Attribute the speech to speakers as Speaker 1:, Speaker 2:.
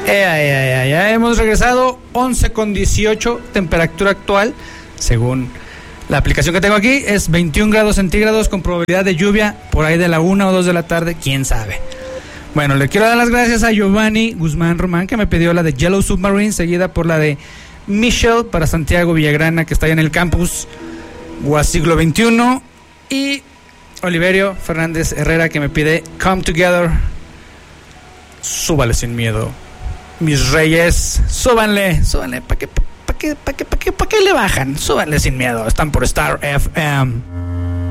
Speaker 1: Ya hemos regresado. 11:18, temperatura actual, según la aplicación que tengo aquí, es 21 grados centígrados con probabilidad de lluvia por ahí de la 1 o 2 de la tarde, quién sabe. Bueno, le quiero dar las gracias a Giovanni Guzmán Román, que me pidió la de Yellow Submarine, seguida por la de Michelle para Santiago Villagrana, que está ahí en el campus UAS Siglo XXI, y Oliverio Fernández Herrera, que me pide Come Together. Súbale sin miedo, mis reyes, súbanle, ¿para qué le bajan? Súbanle sin miedo, están por Star FM.